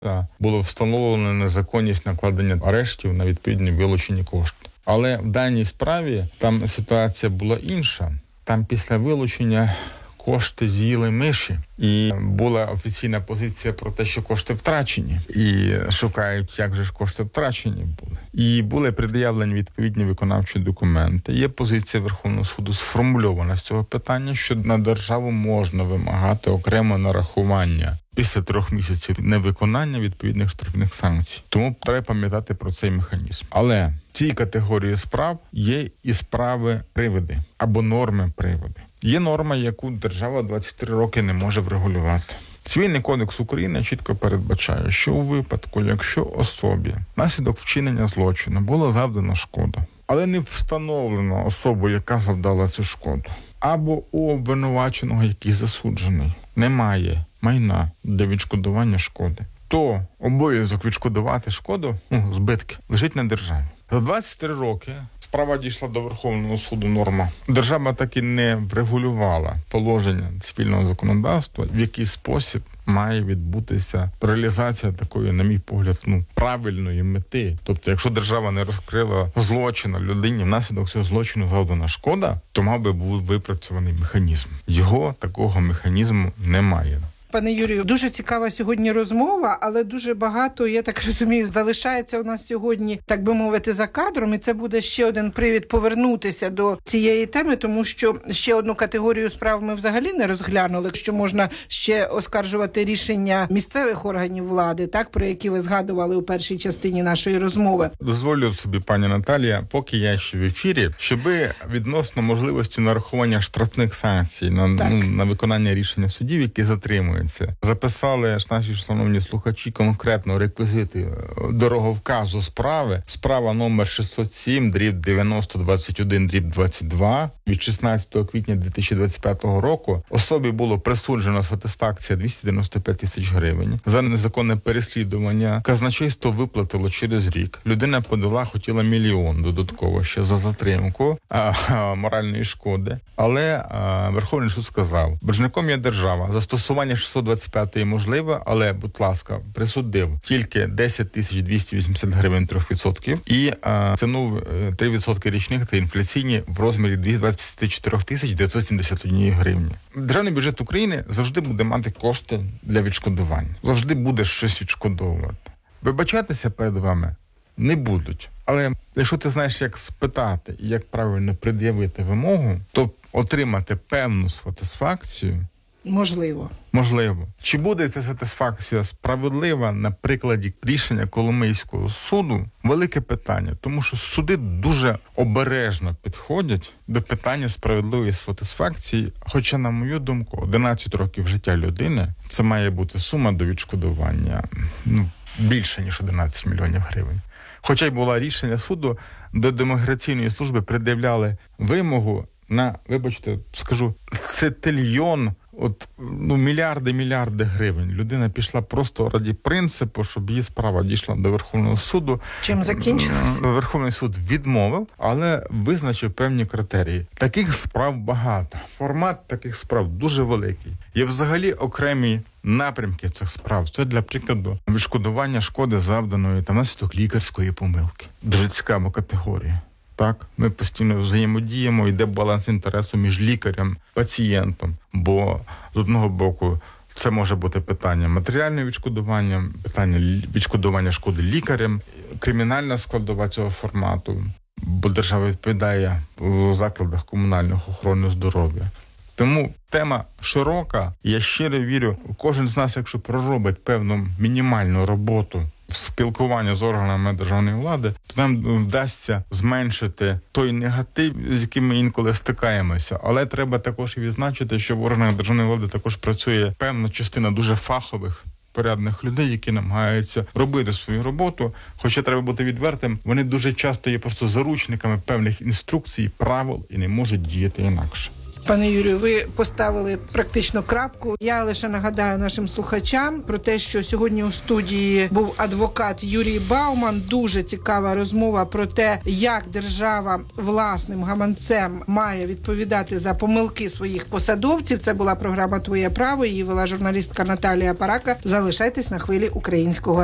було встановлено незаконність накладення арештів на відповідні вилучені кошти. Але в даній справі там ситуація була інша. Там після вилучення кошти з'їли миші. І була офіційна позиція про те, що кошти втрачені. І шукають, як же ж кошти втрачені були. І були пред'явлені відповідні виконавчі документи. Є позиція Верховного суду сформульована з цього питання, що на державу можна вимагати окремо нарахування після 3 місяців невиконання відповідних штрафних санкцій. Тому треба пам'ятати про цей механізм. Але в цій категорії справ є і справи-приводи або норми-приводи. Є норма, яку держава 23 роки не може врегулювати. Цивільний кодекс України чітко передбачає, що у випадку, якщо особі внаслідок вчинення злочину було завдано шкода, але не встановлено особу, яка завдала цю шкоду, або у обвинуваченого, який засуджений, немає майна для відшкодування шкоди, то обов'язок відшкодувати шкоду, збитки, лежить на державі. За 23 роки справа дійшла до Верховного суду, норма. Держава так і не врегулювала положення цивільного законодавства, в який спосіб має відбутися реалізація такої, на мій погляд, правильної мети. Тобто, якщо держава не розкрила злочина людині, внаслідок цього злочину завдана шкода, то мав би бути випрацьований механізм. Його такого механізму немає. Пане Юрію, дуже цікава сьогодні розмова, але дуже багато, я так розумію, залишається у нас сьогодні, так би мовити, за кадром, і це буде ще один привід повернутися до цієї теми, тому що ще одну категорію справ ми взагалі не розглянули, що можна ще оскаржувати рішення місцевих органів влади, так, про які ви згадували у першій частині нашої розмови. Дозволю собі, пані Наталія, поки я ще в ефірі, щоби відносно можливості нарахування штрафних санкцій на виконання рішення судів, які затримують, записали наші шановні слухачі конкретно реквізити дороговказу справи. Справа номер 607/9021/22 від 16 квітня 2025 року. Особі було присуджено сатисфакція 295 тисяч гривень. За незаконне переслідування казначейство виплатило через рік. Людина хотіла 1 мільйон додатково ще за затримку моральної шкоди. Але Верховний суд сказав, боржником є держава. Застосування 625 можливо, але, будь ласка, присудив тільки 10 280 гривень 3% і ціну 3% річних та інфляційні в розмірі 224 971 гривні. Державний бюджет України завжди буде мати кошти для відшкодування. Завжди буде щось відшкодовувати. Вибачатися перед вами не будуть. Але якщо ти знаєш, як спитати і як правильно пред'явити вимогу, то отримати певну сатисфакцію Можливо. Чи буде ця сатисфакція справедлива на прикладі рішення Коломийського суду? Велике питання, тому що суди дуже обережно підходять до питання справедливої сатисфакції, хоча, на мою думку, 11 років життя людини – це має бути сума до відшкодування більше, ніж 11 мільйонів гривень. Хоча й було рішення суду, до міграційної служби пред'являли вимогу на, вибачте, скажу, цитильйон, мільярди гривень. Людина пішла просто раді принципу, щоб її справа дійшла до Верховного суду. Чим закінчилося? Верховний суд відмовив, але визначив певні критерії. Таких справ багато. Формат таких справ дуже великий. Є взагалі окремі напрямки цих справ. Це, для прикладу, відшкодування шкоди завданої внаслідок лікарської помилки. Дуже цікава категорія. Так, ми постійно взаємодіємо, йде баланс інтересу між лікарем, пацієнтом, бо з одного боку це може бути питання матеріального відшкодування, питання відшкодування шкоди лікарем, кримінальна складова цього формату, бо держава відповідає у закладах комунальної охорони здоров'я. Тому тема широка, і я щиро вірю, кожен з нас, якщо проробить певну мінімальну роботу в спілкуванні з органами державної влади, то нам вдасться зменшити той негатив, з яким ми інколи стикаємося. Але треба також і відзначити, що в органах державної влади також працює певна частина дуже фахових, порядних людей, які намагаються робити свою роботу. Хоча треба бути відвертим, вони дуже часто є просто заручниками певних інструкцій, правил і не можуть діяти інакше. Пане Юрію, ви поставили практично крапку. Я лише нагадаю нашим слухачам про те, що сьогодні у студії був адвокат Юрій Бауман. Дуже цікава розмова про те, як держава власним гаманцем має відповідати за помилки своїх посадовців. Це була програма «Твоє право». Її вела журналістка Наталія Парака. Залишайтесь на хвилі українського